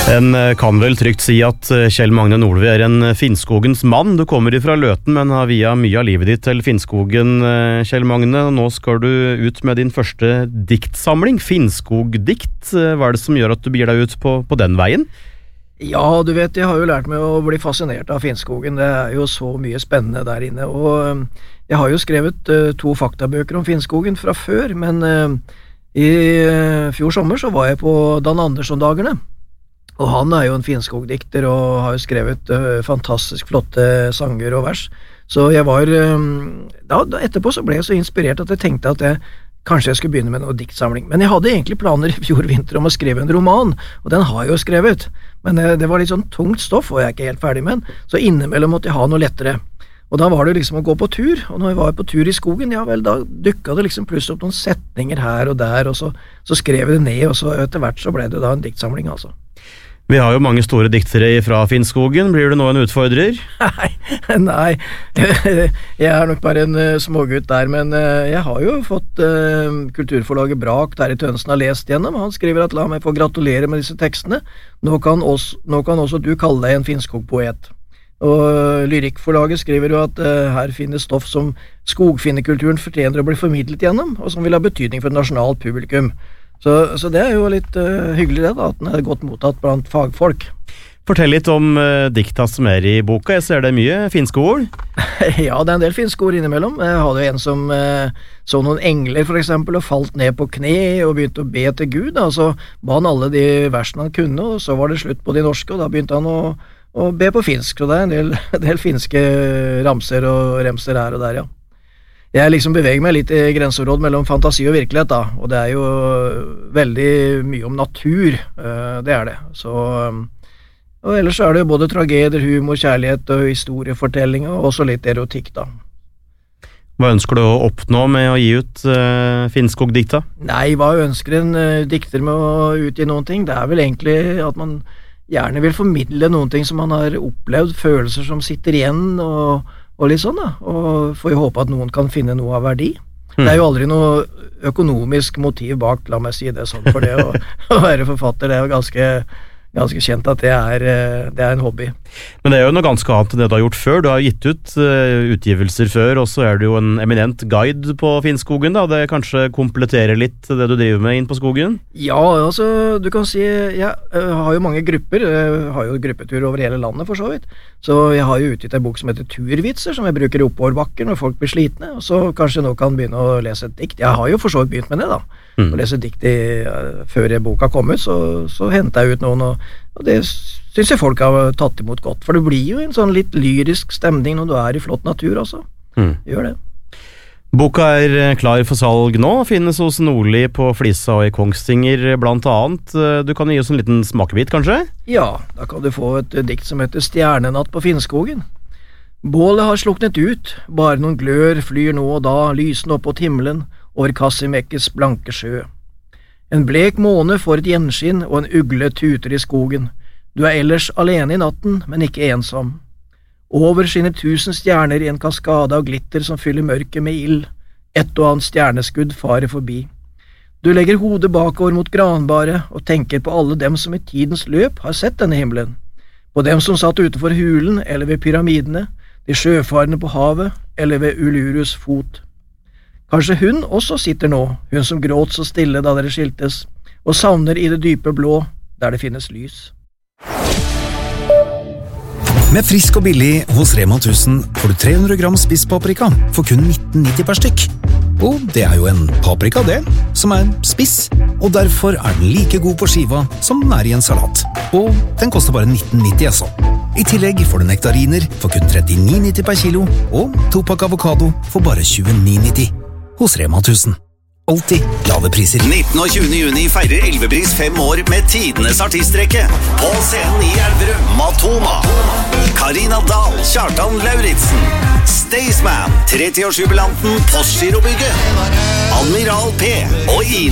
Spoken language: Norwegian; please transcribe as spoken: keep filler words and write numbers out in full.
En kan vel trygt si at Kjell Magne Nordvi er en Finnskogens mann. Du kommer ifra Løten, men har via mye av livet ditt til Finnskogen, Kjell Magne. Nå skal du ut med din første diktsamling, Finnskogdikt. Hva er det som gjør at du begir deg ut på, på den veien? Ja, du vet, jeg har jo lært meg å bli fascinert av Finnskogen. Det er jo så mye spennende der inne. Og jeg har jo skrevet uh, to faktabøker om Finnskogen fra før, men uh, i uh, fjor sommer så var jeg på Dan Andersson-dagene. Og han er jo en Finnskogdikter og har jo skrevet uh, fantastisk flotte sanger og vers. Så jeg var, um, da, da etterpå så ble jeg så inspirert at jeg tenkte at jeg, kanskje jeg skulle begynne med noe diktsamling. Men jeg hadde egentlig planer i fjor vinter om å skrive en roman, og den har jeg jo skrevet. Men uh, det var litt sånn tungt stoff, og jeg er ikke helt ferdig med den. Så innimellom måtte jeg ha noe lettere. Og da var det liksom å gå på tur, og når jeg var på tur i skogen, ja vel, da dukket det liksom plutselig opp noen setninger her og der, og så, så skrev jeg det ned, og så etter hvert så ble det da en diktsamling, altså. Vi har jo mange store diktere fra Finnskogen. Blir du nå en utfordrer? Nei, nei. Jeg er nok bare en uh, smågutt der, men uh, jeg har jo fått uh, kulturforlaget Brak der i Tønsen har lest gjennom. Han skriver at la meg få gratulere med disse tekstene. Nå kan, også, nå kan også du kalle deg en Finnskogpoet. Og uh, Lyrikkforlaget skriver jo at uh, her finnes stoff som skogfinnekulturen fortjener å bli formidlet gjennom, og som vil ha betydning for et nasjonalt publikum. Så, så det er jo litt uh, hyggelig det da, at den er godt mottatt blant fagfolk. Fortell litt om uh, dikta som er i boka. Jeg ser det er mye finske ord. Ja, det er en del finske ord innimellom. Jeg hadde jo en som uh, så noen engler for eksempel, og falt ned på kne og begynte å be til Gud. Da. Så ba han alle de versene han kunne, og så var det slutt på de norske, og da begynte han å, å be på finsk. Så det er en del, en del finske ramser og remser her og der, ja. Jeg liksom beveger meg litt i grenseområdet mellom fantasi og virkelighet da, og det er jo veldig mye om natur, det er det. Så, og ellers er det jo både tragedier, humor, kjærlighet og historiefortelling, og også litt erotikk da. Hva ønsker du å oppnå med å gi ut uh, Finnskogdikta? Nei, hva ønsker en uh, dikter med å utgi noen ting? Det er vel egentlig at man gjerne vil formidle noen ting som man har opplevd, følelser som sitter igjen, og og litt sånn da, og får jo håpe at noen kan finne noe av verdi. Mm. Det er jo aldri noe økonomisk motiv bak, la meg si det sånn, for det å, å være forfatter, det er jo ganske, ganske kjent at det er, det er en hobby. Men det er jo noe ganske annet enn det du har gjort før. Du har gitt ut uh, utgivelser før, og så er du jo en eminent guide på Finnskogen da. Det kanskje kompletterer litt det du driver med inn på skogen? Ja, altså, du kan si, jeg uh, har jo mange grupper, jeg har jo gruppetur over hele landet for så vidt. Så jeg har jo utgitt en bok som heter Turvitser, som jeg bruker i oppoverbakker når folk blir slitne, og så kanskje nå kan begynne å lese et dikt. Jeg har jo for så vidt begynt med det da, mm. å lese dikt i, uh, før boka kom ut, så, så hentet jeg ut noen, og, og det synes jeg folk har tatt imot godt, for det blir jo en sånn litt lyrisk stemning når du er i flott natur også. Mm. Gjør det. Boka er klar for salg nå, finnes hos Nordli på Flisa og i Kongsvinger blant annet. Du kan gi oss en liten smakebit, kanskje? Ja, da kan du få et dikt som heter Stjernenatt på Finnskogen. Bålet har sluknet ut, bare noen glør flyr nå og da, lysende opp mot himmelen, over Kassimekkes blanke sjø. En blek måne får et gjenskinn, og en ugle tuter i skogen. Du er ellers alene i natten, men ikke ensom. Over skinner tusen stjerner i en kaskade av glitter som fyller mørket med ild. Et og annet stjerneskudd farer forbi. Du legger hodet bakover mot granbaret og tenker på alle dem som i tidens løp har sett denne himmelen. På dem som satt utenfor hulen eller ved pyramidene, de sjøfarende på havet eller ved Ulurus fot. Kanskje hun også sitter nå, hun som gråt så stille da dere skiltes, og savner i det dype blå, der det finnes lys. Med frisk og billig hos Rema tusen får du tre hundre gram spisspaprika for kun nitten nitti per stykk. Og det er jo en paprika det, som er spiss, og derfor er den like god på skiva som den er i en salat. Og den koster bare nitten nitti altså. I tillegg får du nektariner for kun trettini nitti per kilo, og to pakk avokado for bare tjueni nitti hos Rema tusen. Alltid lave priser. nittende og tjuende juni feirer Elvepris fem år med tidenes artistrekke. På scenen i Elverum, Matoma, Karina Dahl, Kjartan Lauritsen, Staysman, trettiårsjubilanten Postgirobygget, Admiral P og Ine